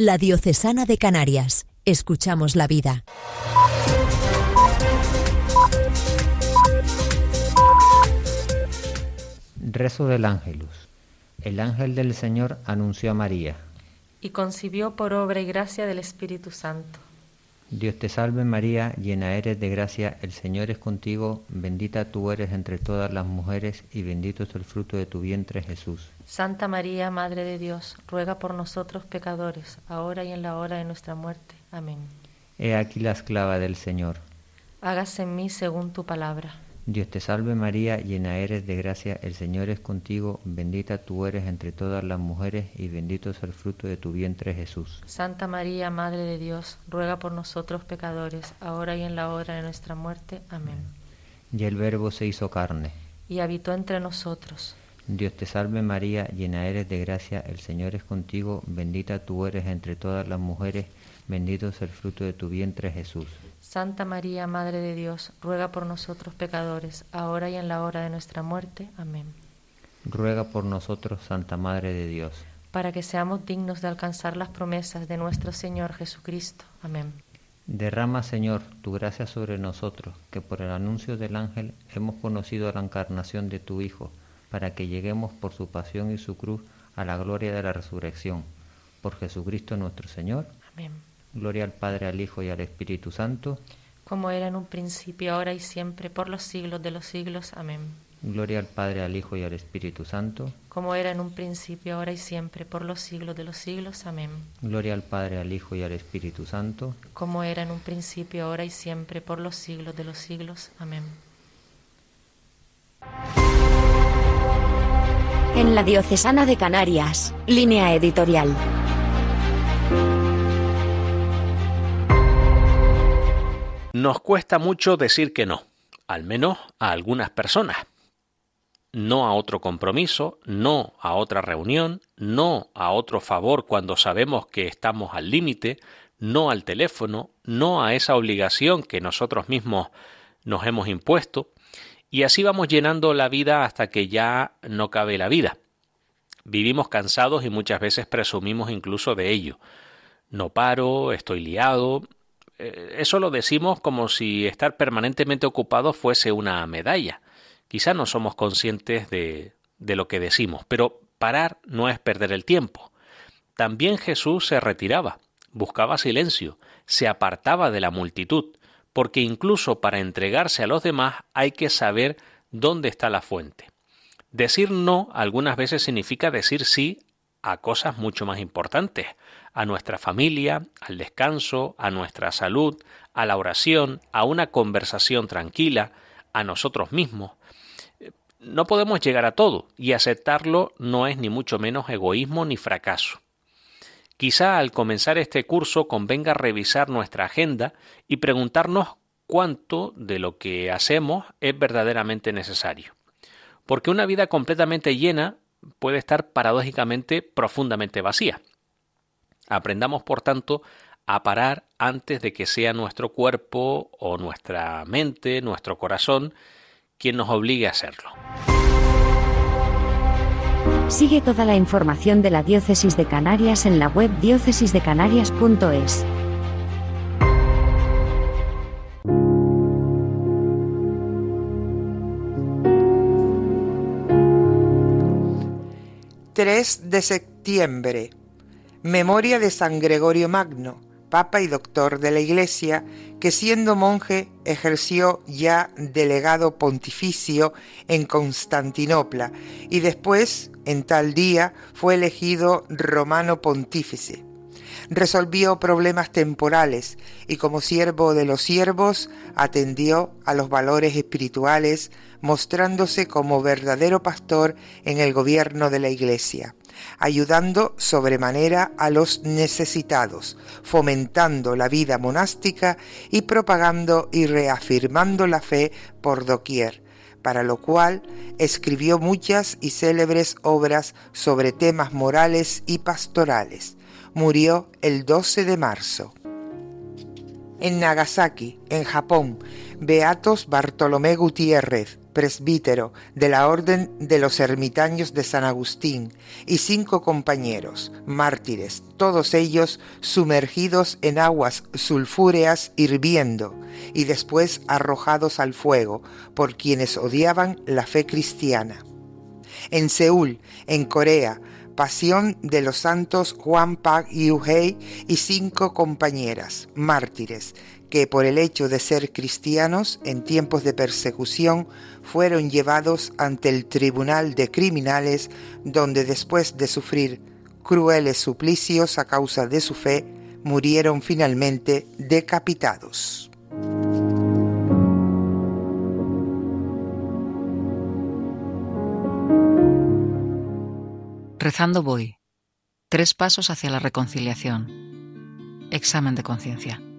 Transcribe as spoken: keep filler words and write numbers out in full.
La Diocesana de Canarias. Escuchamos la vida. Rezo del Ángelus. El ángel del Señor anunció a María. Y concibió por obra y gracia del Espíritu Santo. Dios te salve María, llena eres de gracia, el Señor es contigo, bendita tú eres entre todas las mujeres y bendito es el fruto de tu vientre Jesús. Santa María, Madre de Dios, ruega por nosotros pecadores, ahora y en la hora de nuestra muerte. Amén. He aquí la esclava del Señor. Hágase en mí según tu palabra. Dios te salve María, llena eres de gracia, el Señor es contigo, bendita tú eres entre todas las mujeres y bendito es el fruto de tu vientre Jesús. Santa María, Madre de Dios, ruega por nosotros pecadores, ahora y en la hora de nuestra muerte. Amén. Y el Verbo se hizo carne. Y habitó entre nosotros. Dios te salve María, llena eres de gracia, el Señor es contigo, bendita tú eres entre todas las mujeres, bendito es el fruto de tu vientre Jesús. Santa María, Madre de Dios, ruega por nosotros pecadores, ahora y en la hora de nuestra muerte. Amén. Ruega por nosotros, Santa Madre de Dios, para que seamos dignos de alcanzar las promesas de nuestro Señor Jesucristo. Amén. Derrama, Señor, tu gracia sobre nosotros, que por el anuncio del ángel hemos conocido la encarnación de tu Hijo, para que lleguemos por su pasión y su cruz a la gloria de la resurrección. Por Jesucristo nuestro Señor. Amén. Gloria al Padre, al Hijo y al Espíritu Santo. Como era en un principio, ahora y siempre, por los siglos de los siglos. Amén. Gloria al Padre, al Hijo y al Espíritu Santo. Como era en un principio, ahora y siempre, por los siglos de los siglos. Amén. Gloria al Padre, al Hijo y al Espíritu Santo. Como era en un principio, ahora y siempre, por los siglos de los siglos. Amén. En la Diocesana de Canarias, línea editorial. Nos cuesta mucho decir que no, al menos a algunas personas. No a otro compromiso, no a otra reunión, no a otro favor cuando sabemos que estamos al límite, no al teléfono, no a esa obligación que nosotros mismos nos hemos impuesto, y así vamos llenando la vida hasta que ya no cabe la vida. Vivimos cansados y muchas veces presumimos incluso de ello. No paro, estoy liado. Eso lo decimos como si estar permanentemente ocupado fuese una medalla. Quizá no somos conscientes de, de lo que decimos, pero parar no es perder el tiempo. También Jesús se retiraba, buscaba silencio, se apartaba de la multitud, porque incluso para entregarse a los demás hay que saber dónde está la fuente. Decir no algunas veces significa decir sí a cosas mucho más importantes, a nuestra familia, al descanso, a nuestra salud, a la oración, a una conversación tranquila, a nosotros mismos. No podemos llegar a todo, y aceptarlo no es ni mucho menos egoísmo ni fracaso. Quizá al comenzar este curso convenga revisar nuestra agenda y preguntarnos cuánto de lo que hacemos es verdaderamente necesario. Porque una vida completamente llena puede estar paradójicamente profundamente vacía. Aprendamos, por tanto, a parar antes de que sea nuestro cuerpo o nuestra mente, nuestro corazón, quien nos obligue a hacerlo. Sigue toda la información de la Diócesis de Canarias en la web diócesis de canarias punto es. tres de septiembre. Memoria de San Gregorio Magno, Papa y Doctor de la Iglesia, que siendo monje ejerció ya delegado pontificio en Constantinopla y después, en tal día, fue elegido romano pontífice. Resolvió problemas temporales y como siervo de los siervos atendió a los valores espirituales, mostrándose como verdadero pastor en el gobierno de la Iglesia, ayudando sobremanera a los necesitados, fomentando la vida monástica y propagando y reafirmando la fe por doquier, para lo cual escribió muchas y célebres obras sobre temas morales y pastorales. Murió el doce de marzo. En Nagasaki, en Japón, beatos Bartolomé Gutiérrez, presbítero de la Orden de los Ermitaños de San Agustín, y cinco compañeros, mártires, todos ellos sumergidos en aguas sulfúreas hirviendo y después arrojados al fuego por quienes odiaban la fe cristiana. En Seúl, en Corea, pasión de los santos Juan Pak Yu-hei y cinco compañeras, mártires, que por el hecho de ser cristianos en tiempos de persecución fueron llevados ante el tribunal de criminales, donde después de sufrir crueles suplicios a causa de su fe, murieron finalmente decapitados. Rezando voy. Tres pasos hacia la reconciliación. Examen de conciencia.